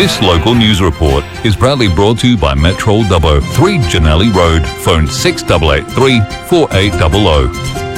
This local news report is proudly brought to you by Metro Dubbo, 3 Janelli Road, phone 6883 4800.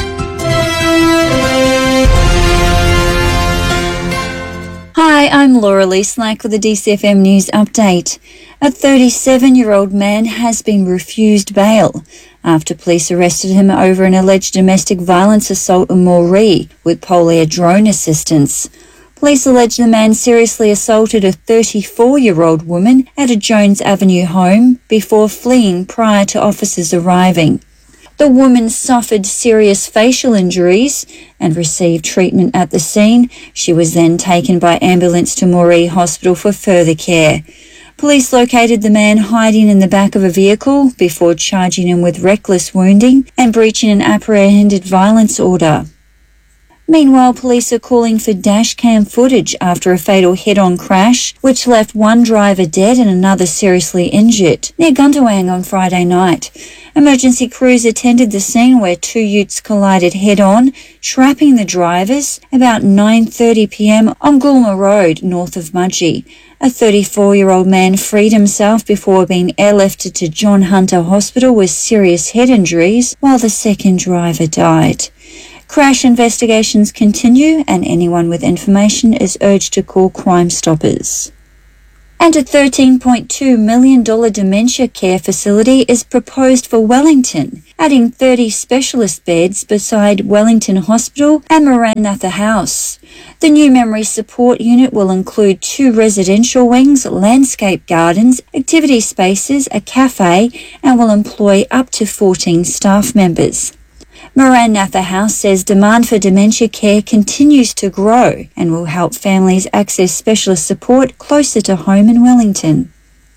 Hi, I'm Laura Lee Slack with the DCFM News Update. A 37-year-old man has been refused bail after police arrested him over an alleged domestic violence assault in Moree with Polio drone assistance. Police allege the man seriously assaulted a 34-year-old woman at a Jones Avenue home before fleeing prior to officers arriving. The woman suffered serious facial injuries and received treatment at the scene. She was then taken by ambulance to Moree Hospital for further care. Police located the man hiding in the back of a vehicle before charging him with reckless wounding and breaching an apprehended violence order. Meanwhile, police are calling for dashcam footage after a fatal head-on crash, which left one driver dead and another seriously injured near Gundawang on Friday night. Emergency crews attended the scene where two utes collided head-on, trapping the drivers about 9:30 p.m. on Gulma Road, north of Mudgee. A 34-year-old man freed himself before being airlifted to John Hunter Hospital with serious head injuries, while the second driver died. Crash investigations continue, and anyone with information is urged to call Crime Stoppers. And a $13.2 million dementia care facility is proposed for Wellington, adding 30 specialist beds beside Wellington Hospital and Maranatha House. The new memory support unit will include 2 residential wings, landscape gardens, activity spaces, a cafe, and will employ up to 14 staff members. Maranatha House says demand for dementia care continues to grow and will help families access specialist support closer to home in Wellington.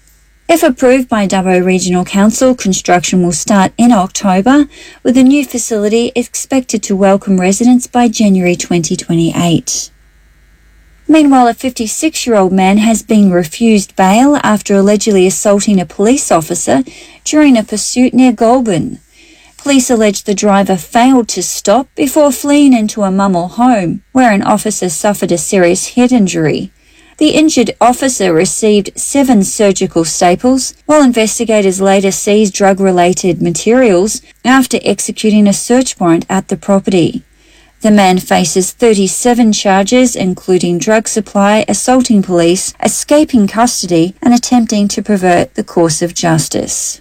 If approved by Dubbo Regional Council, construction will start in October, with the new facility expected to welcome residents by January 2028. Meanwhile, a 56-year-old man has been refused bail after allegedly assaulting a police officer during a pursuit near Goulburn. Police allege the driver failed to stop before fleeing into a Mummel home, where an officer suffered a serious head injury. The injured officer received 7 surgical staples, while investigators later seized drug-related materials after executing a search warrant at the property. The man faces 37 charges, including drug supply, assaulting police, escaping custody, and attempting to pervert the course of justice.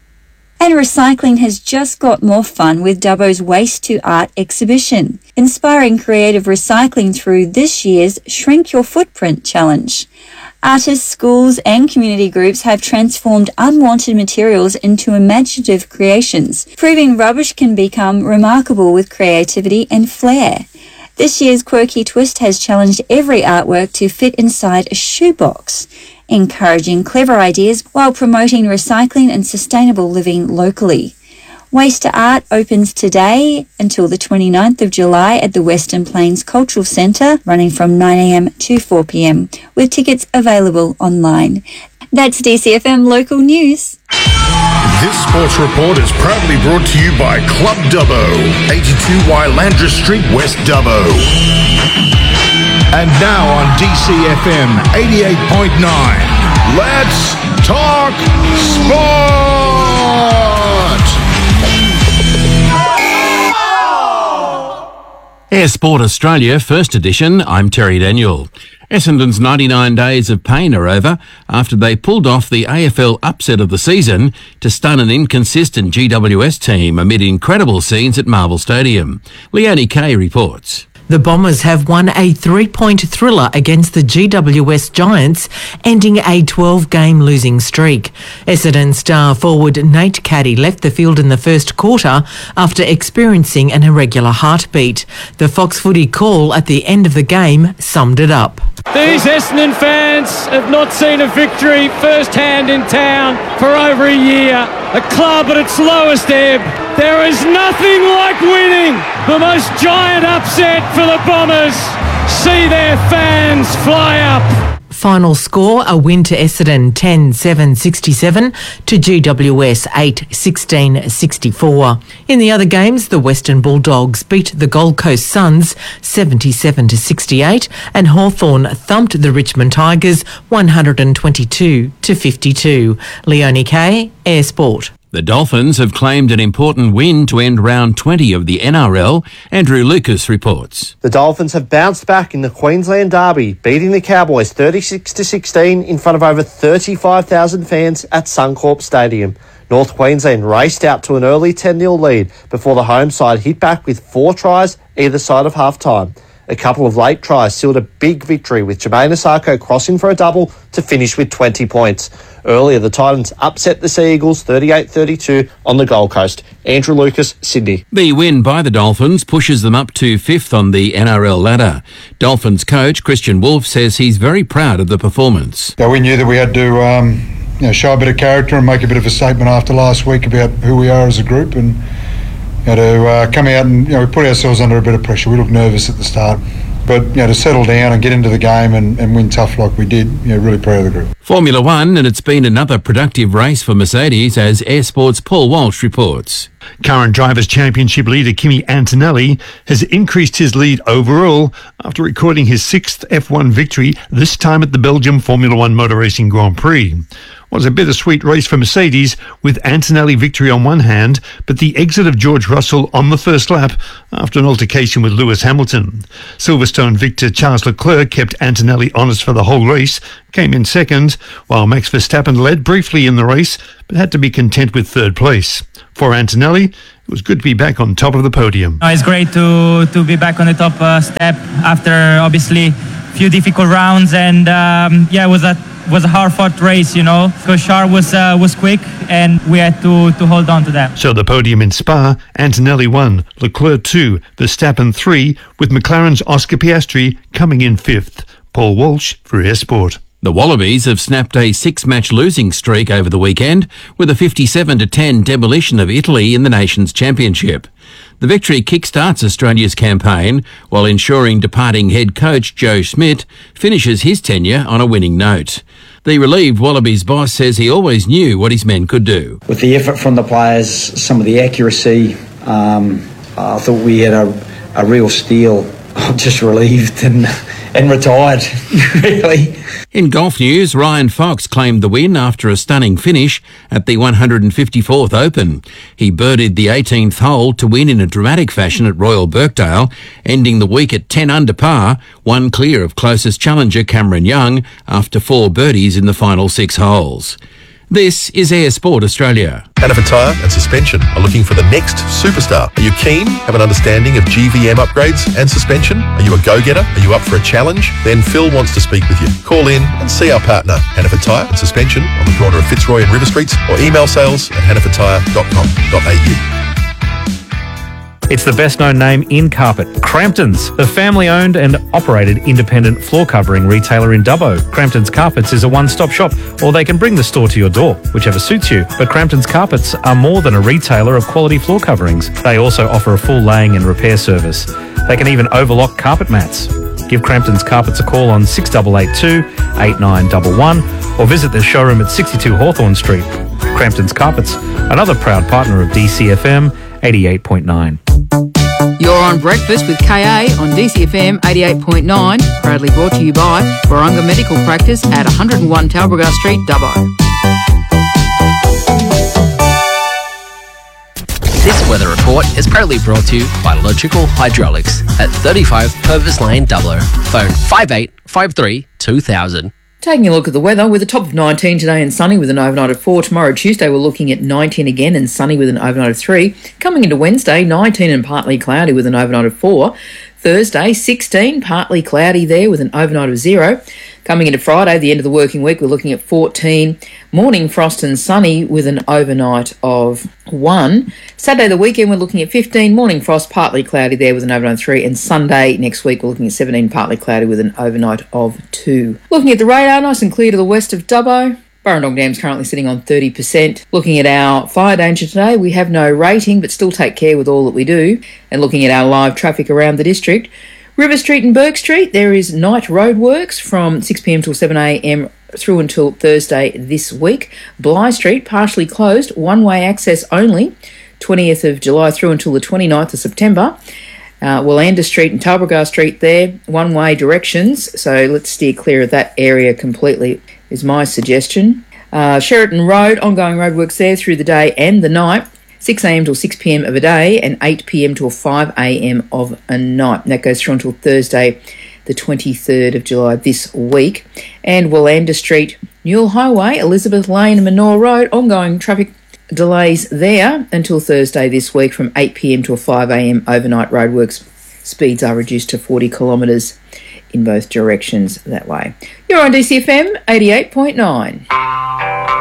And recycling has just got more fun with Dubbo's Waste to Art exhibition, inspiring creative recycling through this year's Shrink Your Footprint Challenge. Artists, schools and community groups have transformed unwanted materials into imaginative creations, proving rubbish can become remarkable with creativity and flair. This year's quirky twist has challenged every artwork to fit inside a shoebox, encouraging clever ideas while promoting recycling and sustainable living locally. Waste to Art opens today until the 29th of July at the Western Plains Cultural Centre, running from 9 a.m. to 4 p.m, with tickets available online. That's DCFM Local News. This sports report is proudly brought to you by Club Dubbo, 82Y Landris Street, West Dubbo. And now on DCFM 88.9, let's talk sport! Air Sport Australia, first edition, I'm Terry Daniel. Essendon's 99 days of pain are over after they pulled off the AFL upset of the season to stun an inconsistent GWS team amid incredible scenes at Marvel Stadium. Leonie Kay reports. The Bombers have won a 3-point thriller against the GWS Giants, ending a 12-game losing streak. Essendon star forward Nate Caddy left the field in the first quarter after experiencing an irregular heartbeat. The Fox Footy call at the end of the game summed it up. These Essendon fans have not seen a victory firsthand in town for over a year. A club at its lowest ebb. There is nothing like winning the most giant upset for the Bombers. See their fans fly up. Final score, a win to Essendon 10-7-67 to GWS 8-16-64. In the other games, the Western Bulldogs beat the Gold Coast Suns 77-68 and Hawthorn thumped the Richmond Tigers 122-52. Leonie Kay, Air Sport. The Dolphins have claimed an important win to end round 20 of the NRL. Andrew Lucas reports. The Dolphins have bounced back in the Queensland Derby, beating the Cowboys 36-16 in front of over 35,000 fans at Suncorp Stadium. North Queensland raced out to an early 10-0 lead before the home side hit back with 4 tries either side of half-time. A couple of late tries sealed a big victory, with Jermaine Asako crossing for a double to finish with 20 points. Earlier, the Titans upset the Sea Eagles 38-32 on the Gold Coast. Andrew Lucas, Sydney. The win by the Dolphins pushes them up to 5th on the NRL ladder. Dolphins coach Christian Wolf says he's very proud of the performance. We knew that we had to show a bit of character and make a bit of a statement after last week about who we are as a group, and to come out and we put ourselves under a bit of pressure. We looked nervous at the start, but to settle down and get into the game and win tough like we did, really proud of the group. Formula One, and it's been another productive race for Mercedes, as Air Sport's Paul Walsh reports. Current Drivers' Championship leader Kimi Antonelli has increased his lead overall after recording his 6th F1 victory, this time at the Belgium Formula One Motor Racing Grand Prix. It was a bittersweet race for Mercedes, with Antonelli victory on one hand, but the exit of George Russell on the first lap after an altercation with Lewis Hamilton. Silverstone victor Charles Leclerc kept Antonelli honest for the whole race, came in second, while Max Verstappen led briefly in the race, but had to be content with 3rd place. For Antonelli, it was good to be back on top of the podium. It's great to be back on the top step after obviously a few difficult rounds, and it was a hard-fought race, because Charles was quick and we had to hold on to that. So the podium in Spa, Antonelli 1, Leclerc 2, Verstappen 3, with McLaren's Oscar Piastri coming in 5th. Paul Walsh for Air Sport. The Wallabies have snapped a 6-match losing streak over the weekend with a 57-10 demolition of Italy in the Nations Championship. The victory kickstarts Australia's campaign, while ensuring departing head coach Joe Schmidt finishes his tenure on a winning note. The relieved Wallabies boss says he always knew what his men could do. With the effort from the players, some of the accuracy, I thought we had a real steal. I'm just relieved and retired, really. In golf news, Ryan Fox claimed the win after a stunning finish at the 154th Open. He birdied the 18th hole to win in a dramatic fashion at Royal Birkdale, ending the week at 10 under par, one clear of closest challenger Cameron Young after 4 birdies in the final 6 holes. This is Air Sport Australia. Hannaford Tyre and Suspension are looking for the next superstar. Are you keen? Have an understanding of GVM upgrades and suspension? Are you a go-getter? Are you up for a challenge? Then Phil wants to speak with you. Call in and see our partner, Hannaford Tyre and Suspension, on the corner of Fitzroy and River Streets, or email sales@hannafordtyre.com.au. It's the best-known name in carpet, Crampton's, the family-owned and operated independent floor covering retailer in Dubbo. Crampton's Carpets is a one-stop shop, or they can bring the store to your door, whichever suits you. But Crampton's Carpets are more than a retailer of quality floor coverings. They also offer a full laying and repair service. They can even overlock carpet mats. Give Crampton's Carpets a call on 6882 8911 or visit their showroom at 62 Hawthorn Street. Crampton's Carpets, another proud partner of DCFM 88.9. You're on Breakfast with KA on DCFM 88.9, proudly brought to you by Warunga Medical Practice at 101 Talbragar Street, Dubbo. This weather report is proudly brought to you by Logical Hydraulics at 35 Purvis Lane, Dubbo. Phone 5853 2000. Taking a look at the weather, with a top of 19 today and sunny with an overnight of 4. Tomorrow, Tuesday, we're looking at 19 again and sunny with an overnight of 3. Coming into Wednesday, 19 and partly cloudy with an overnight of 4. Thursday, 16, partly cloudy there with an overnight of 0. Coming into Friday, the end of the working week, we're looking at 14. Morning frost and sunny with an overnight of 1. Saturday, the weekend, we're looking at 15. Morning frost, partly cloudy there with an overnight of 3. And Sunday next week, we're looking at 17, partly cloudy with an overnight of 2. Looking at the radar, nice and clear to the west of Dubbo. Burrendong Dam's currently sitting on 30%. Looking at our fire danger today, we have no rating, but still take care with all that we do. And looking at our live traffic around the district, River Street and Burke Street, there is night roadworks from 6pm till 7am through until Thursday this week. Bligh Street, partially closed, one-way access only, 20th of July through until the 29th of September. Willander Street and Talbragar Street there, one-way directions, so let's steer clear of that area completely, is my suggestion. Sheraton Road, ongoing roadworks there through the day and the night, 6am till 6pm of a day and 8pm till 5am of a night. And that goes through until Thursday, the 23rd of July this week. And Willander Street, Newell Highway, Elizabeth Lane and Manor Road, ongoing traffic delays there until Thursday this week from 8pm till 5am overnight roadworks. Speeds are reduced to 40 kilometres in both directions that way. You're on DCFM 88.9.